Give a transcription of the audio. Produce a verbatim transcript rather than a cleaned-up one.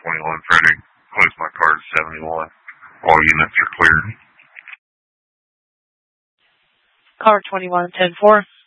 twenty-one, trying to close my car to seventy-one. All units are cleared. Car twenty-one, ten four.